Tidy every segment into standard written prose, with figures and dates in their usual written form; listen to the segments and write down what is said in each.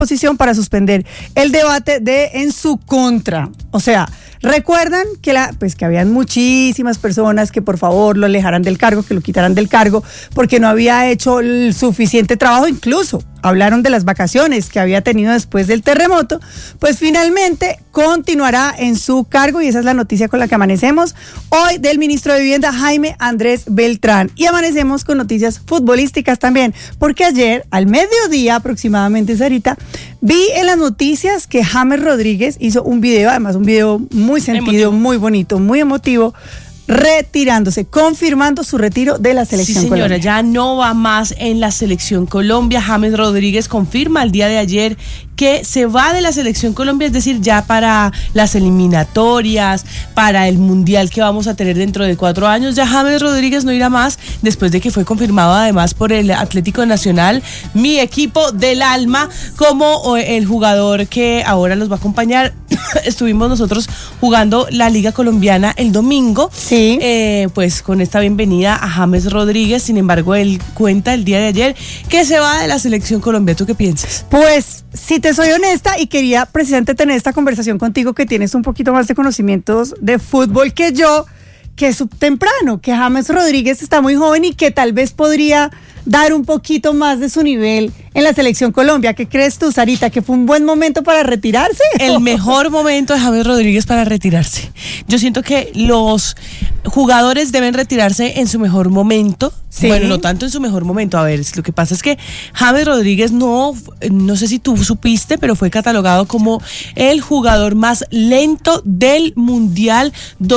posición para suspender el debate en su contra. O sea, recuerdan que que habían muchísimas personas que por favor lo alejaran del cargo, que lo quitaran del cargo, porque no había hecho el suficiente trabajo. Incluso hablaron de las vacaciones que había tenido después del terremoto. Pues finalmente continuará en su cargo, y esa es la noticia con la que amanecemos hoy del ministro de Vivienda, Jaime Andrés Beltrán. Y amanecemos con noticias futbolísticas también, porque ayer al mediodía aproximadamente, Sarita, vi en las noticias que James Rodríguez hizo un video, además un video muy sentido, emotivo, muy bonito, muy emotivo, retirándose, confirmando su retiro de la selección Colombia. Colombia. Ya no va más en la selección Colombia. James Rodríguez confirma el día de ayer que se va de la selección Colombia, es decir, ya para las eliminatorias, para el mundial que vamos a tener dentro de 4 años. Ya James Rodríguez no irá más, después de que fue confirmado además por el Atlético Nacional, mi equipo del alma, como el jugador que ahora los va a acompañar. Estuvimos nosotros jugando la Liga Colombiana el domingo. Sí. Pues con esta bienvenida a James Rodríguez. Sin embargo, él cuenta el día de ayer que se va de la selección Colombia. ¿Tú qué piensas? Pues, si te soy honesta, y quería precisamente tener esta conversación contigo, que tienes un poquito más de conocimientos de fútbol que yo, que es temprano, que James Rodríguez está muy joven y que tal vez podría dar un poquito más de su nivel en la selección Colombia. ¿Qué crees tú, Sarita? ¿Que fue un buen momento para retirarse? El mejor momento de James Rodríguez para retirarse. Yo siento que los jugadores deben retirarse en su mejor momento. Sí. Bueno, no tanto en su mejor momento. A ver, lo que pasa es que James Rodríguez no sé si tú supiste, pero fue catalogado como el jugador más lento del Mundial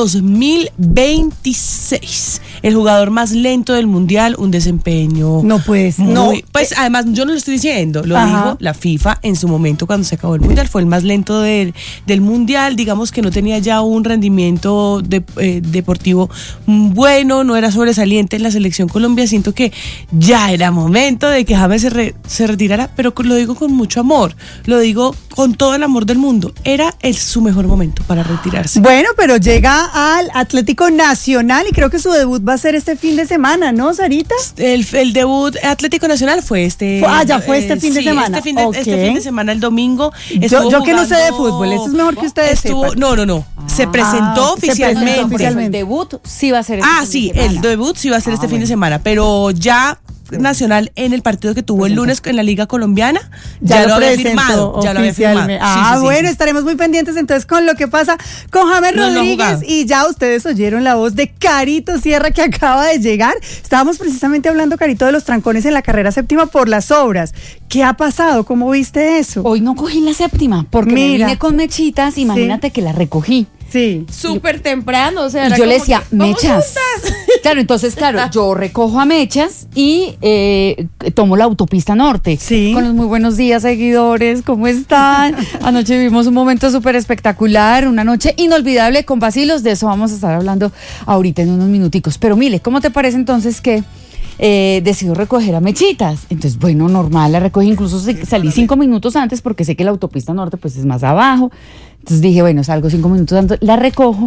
2026. El jugador más lento del Mundial, un desempeño. No, pues, no. Pues además, yo no lo estoy diciendo, lo dijo la FIFA en su momento cuando se acabó el Mundial. Fue el más lento del Mundial. Digamos que no tenía ya un rendimiento deportivo bueno, no era sobresaliente en la selección Colombia. Siento que ya era momento de que James se retirara, pero lo digo con mucho amor, lo digo con todo el amor del mundo. Era su mejor momento para retirarse. Bueno, pero llega al Atlético Nacional y creo que su debut va a ser este fin de semana, ¿no, Sarita? El debut Atlético Nacional fue ya fue este fin de semana. Este fin de semana, el domingo. Yo que no sé de fútbol, eso es mejor que ustedes sepan. No. Se presentó oficialmente. El debut sí va a ser el debut sí va a ser este fin de semana, pero ya Nacional en el partido que tuvo el lunes en la Liga Colombiana ya lo había firmado. Bueno, estaremos muy pendientes entonces con lo que pasa con James Rodríguez. Y ya ustedes oyeron la voz de Carito Sierra, que acaba de llegar. Estábamos precisamente hablando, Carito, de los trancones en la carrera séptima por las obras. ¿Qué ha pasado? ¿Cómo viste eso? Hoy no cogí la séptima porque me vine con mechitas, imagínate que la recogí. Sí. Súper temprano, o sea. Y yo le decía, Mechas. Claro, entonces, yo recojo a Mechas y tomo la autopista norte. Sí. Con los muy buenos días, seguidores, ¿cómo están? Anoche vivimos un momento súper espectacular, una noche inolvidable con vacilos. De eso vamos a estar hablando ahorita en unos minuticos. Pero mire, ¿cómo te parece entonces que decido recoger a Mechitas? Entonces, bueno, normal, la recogí, incluso salí 5 minutos antes porque sé que la autopista norte pues es más abajo. Entonces dije, bueno, salgo 5 minutos antes, la recojo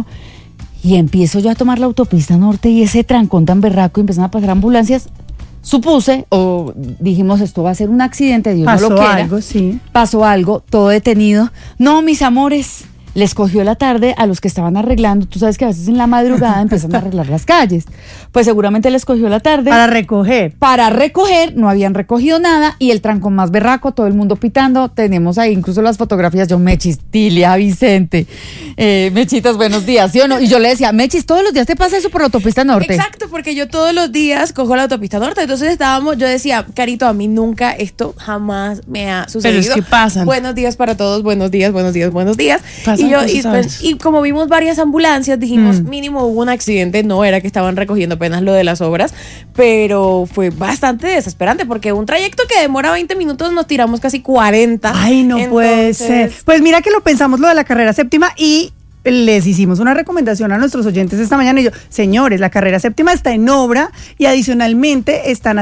y empiezo yo a tomar la autopista norte y ese trancón tan berraco y empiezan a pasar ambulancias. Supuse, o dijimos, esto va a ser un accidente, Dios no lo quiera. Pasó algo, todo detenido. No, mis amores, les cogió la tarde a los que estaban arreglando. Tú sabes que a veces en la madrugada empiezan a arreglar las calles. Pues seguramente les cogió la tarde. Para recoger, no habían recogido nada y el trancón más berraco, todo el mundo pitando. Tenemos ahí incluso las fotografías. Yo, Mechis, Tilia, Vicente, Mechitas, buenos días, ¿sí o no? Y yo le decía, Mechis, todos los días te pasa eso por la autopista norte. Exacto, porque yo todos los días cojo la autopista norte. Entonces yo decía, Carito, a mí nunca esto jamás me ha sucedido. Pero es que pasan. Buenos días para todos, buenos días. Pasan. Y como vimos varias ambulancias, dijimos, mínimo hubo un accidente, no era que estaban recogiendo apenas lo de las obras, pero fue bastante desesperante porque un trayecto que demora 20 minutos nos tiramos casi 40. Ay, no puede ser. Pues mira que lo pensamos lo de la carrera séptima y les hicimos una recomendación a nuestros oyentes esta mañana y yo, señores, la carrera séptima está en obra y adicionalmente están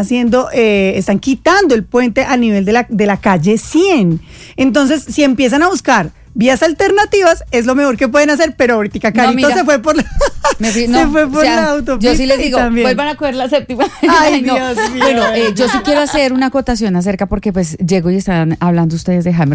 quitando el puente a nivel de la calle 100. Entonces, si empiezan a buscar vías alternativas es lo mejor que pueden hacer, pero ahorita Carito mira, se fue por la, se fue por la autopista. Yo sí les digo, también. vuelvan a coger la séptima. Ay, no. Dios mío. Bueno, yo sí quiero hacer una acotación acerca porque pues llego y están hablando ustedes de Jaime